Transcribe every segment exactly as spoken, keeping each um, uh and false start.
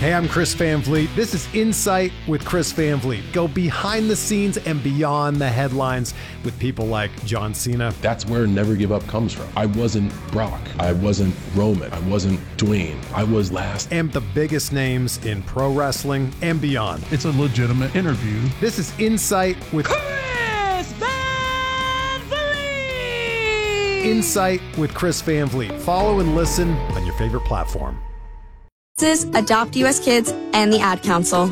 Hey, I'm Chris Van Vliet. This is Insight with Chris Van Vliet. Go behind the scenes and beyond the headlines with people like John Cena. That's where Never Give Up comes from. I wasn't Brock. I wasn't Roman. I wasn't Dwayne. I was last. And the biggest names in pro wrestling and beyond. It's a legitimate interview. This is Insight with Chris Van Vliet. Insight with Chris Van Vliet. Follow and listen on your favorite platform. This is Adopt U S Kids and the Ad Council.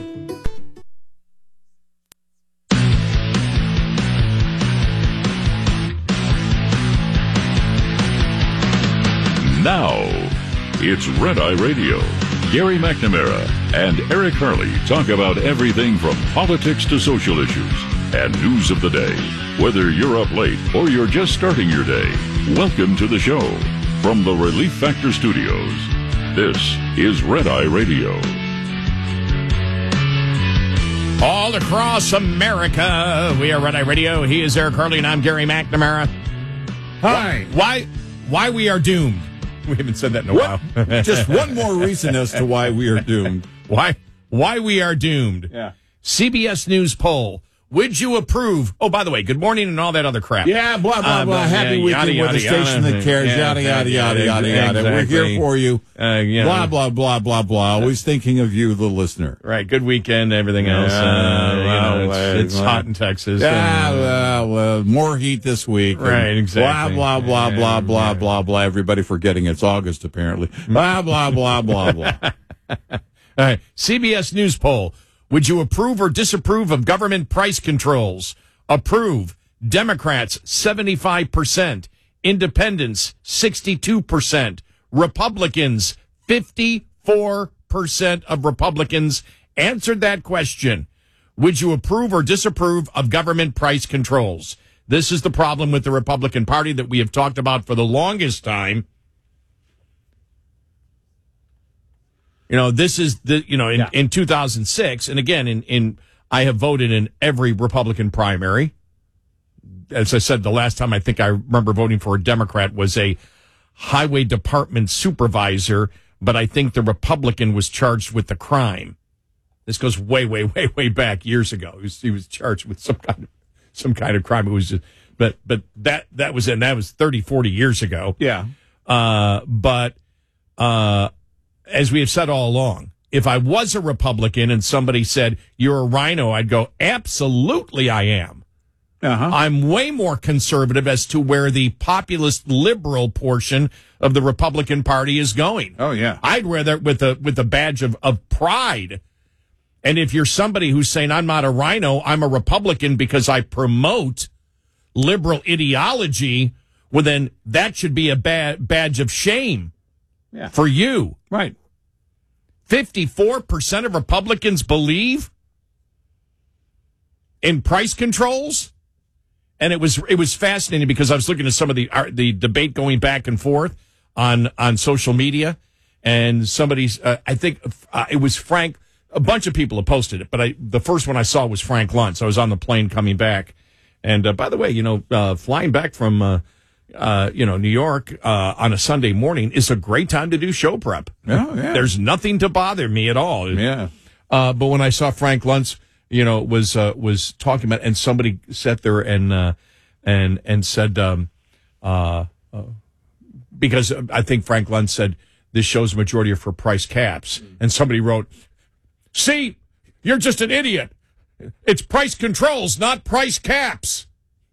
Now, it's Red Eye Radio. Gary McNamara and Eric Harley talk about everything from politics to social issues and news of the day. Whether you're up late or you're just starting your day, welcome to the show. From the Relief Factor Studios, this is Red Eye Radio. All across America, we are Red Eye Radio. He is Eric Harley, and I'm Gary McNamara. Hi. Why, why we are doomed? We haven't said that in a What? while. Just one more reason as to why we are doomed. Why, why we are doomed? Yeah. C B S News poll. Would you approve? Oh, by the way, good morning and all that other crap. Yeah, blah, blah, Uh, blah. but, Happy yeah, weekend yada, with the yada, station yada. that cares, Yeah, yada, yada, yeah, yada, yada, yada. We're exactly. here for you. Uh, you know. Blah, blah, blah, blah, blah. Always thinking of you, the listener. Right, good weekend, everything else. Yeah, Uh, you know, well, it's it's well. hot in Texas. Yeah, and, uh, well, well, more heat this week. Right, exactly. Blah, blah, blah, blah, Yeah, blah, yeah. blah, blah. Everybody forgetting it's August, apparently. Blah, blah, blah, blah, blah. All right, C B S News poll. Would you approve or disapprove of government price controls? Approve. Democrats, seventy-five percent. Independents, sixty-two percent. Republicans, fifty-four percent of Republicans answered that question. Would you approve or disapprove of government price controls? This is the problem with the Republican Party that we have talked about for the longest time. You know, this is the, you know, in, Yeah. in two thousand six, and again, in, in, I have voted in every Republican primary. As I said, the last time I think I remember voting for a Democrat was a highway department supervisor, but I think the Republican was charged with the crime. This goes way, way, way, way back years ago. He was, he was charged with some kind of, some kind of crime. It was just, but, but that, that was, and that was thirty, forty years ago. Yeah. Uh, but, uh, as we have said all along, if I was a Republican and somebody said, you're a rhino, I'd go, absolutely I am. Uh-huh. I'm way more conservative as to where the populist liberal portion of the Republican Party is going. Oh, yeah. I'd rather with a, with a badge of, of pride. And if you're somebody who's saying, I'm not a rhino, I'm a Republican because I promote liberal ideology, well, then that should be a bad badge of shame Yeah. for you. Right. fifty-four percent of Republicans believe in price controls. And it was it was fascinating because I was looking at some of the uh, the debate going back and forth on on social media, and somebody's uh, I think uh, it was Frank. A bunch of people have posted it, but I the first one I saw was Frank Luntz. I was on the plane coming back, and uh, by the way, you know, uh, flying back from uh, uh, you know New York uh, on a Sunday morning is a great time to do show prep. Oh, yeah. There's nothing to bother me at all. Yeah. Uh, but when I saw Frank Luntz, you know, was uh, was talking about, and somebody sat there and uh, and and said, um, uh, uh, because I think Frank Luntz said this show's majority are for price caps, and somebody wrote, "See, you're just an idiot. It's price controls, not price caps."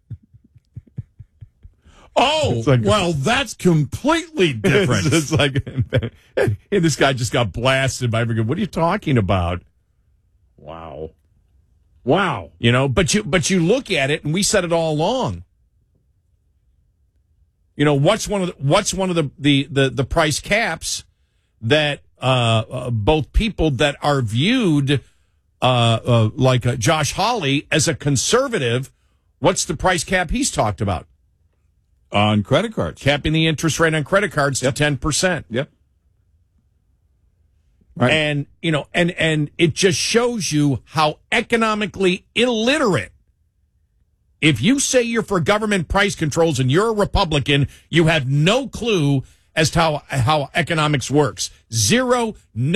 Oh, like- well, that's completely different. It's, it's like, and this guy just got blasted by everyone. What are you talking about? Wow. Wow. You know, but you but you look at it, and we said it all along. You know, what's one of the, what's one of the the the, the price caps that uh, uh, both people that are viewed uh, uh, like uh, Josh Hawley as a conservative, what's the price cap he's talked about? On credit cards. Capping the interest rate on credit cards Yep. to ten percent. Yep. Right. And, you know, and, and it just shows you how economically illiterate. If you say you're for government price controls and you're a Republican, you have no clue as to how, how economics works. Zero,